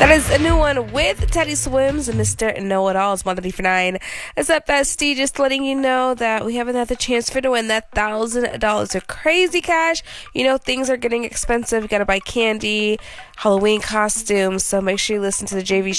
That is a new one with Teddy Swims and Mr. Know-It-All. Monday for 9. It's up, Bestie, just letting you know that we haven't had the chance for to win that $1,000 of crazy cash. You know, things are getting expensive. You gotta buy candy, Halloween costumes, so make sure you listen to the JV